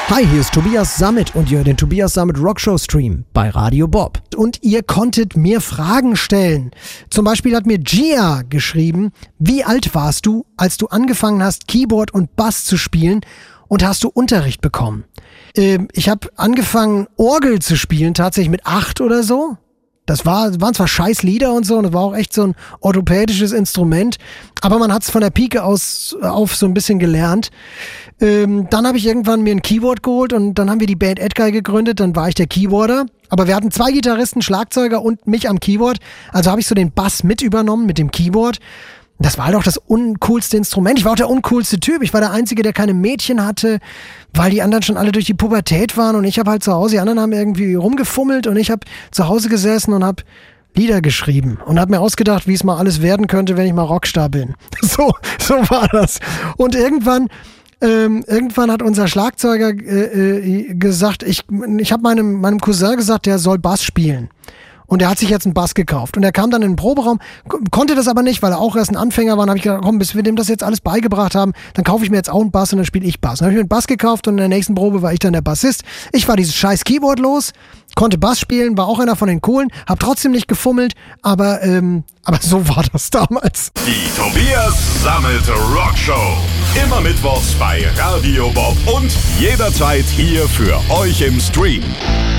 Hi, hier ist Tobias Sammet und ihr hört den Tobias Sammet Rockshow Stream bei Radio Bob. Und ihr konntet mir Fragen stellen. Zum Beispiel hat mir Gia geschrieben, wie alt warst du, als du angefangen hast, Keyboard und Bass zu spielen und hast du Unterricht bekommen? Ich habe angefangen, Orgel zu spielen, tatsächlich mit 8 oder so. Das waren zwar scheiß Lieder und so, und das war auch echt so ein orthopädisches Instrument, aber man hat es von der Pike aus auf so ein bisschen gelernt. Dann habe ich irgendwann mir ein Keyboard geholt und dann haben wir die Band Edguy gegründet, dann war ich der Keyboarder. Aber wir hatten 2 Gitarristen, Schlagzeuger und mich am Keyboard, also habe ich so den Bass mit übernommen mit dem Keyboard. Das war halt auch das uncoolste Instrument. Ich war auch der uncoolste Typ. Ich war der Einzige, der keine Mädchen hatte, weil die anderen schon alle durch die Pubertät waren und ich habe halt zu Hause, die anderen haben irgendwie rumgefummelt und ich habe zu Hause gesessen und habe Lieder geschrieben und habe mir ausgedacht, wie es mal alles werden könnte, wenn ich mal Rockstar bin. So war das. Und irgendwann hat unser Schlagzeuger gesagt, ich habe meinem Cousin gesagt, der soll Bass spielen. Und er hat sich jetzt einen Bass gekauft. Und er kam dann in den Proberaum, konnte das aber nicht, weil er auch erst ein Anfänger war. Und habe ich gedacht, komm, bis wir dem das jetzt alles beigebracht haben, dann kaufe ich mir jetzt auch einen Bass und dann spiele ich Bass. Dann habe ich mir einen Bass gekauft und in der nächsten Probe war ich dann der Bassist. Ich war dieses scheiß Keyboard los, konnte Bass spielen, war auch einer von den Coolen, habe trotzdem nicht gefummelt, aber so war das damals. Die Tobias Sammet Rockshow. Immer mittwochs bei Radio Bob und jederzeit hier für euch im Stream.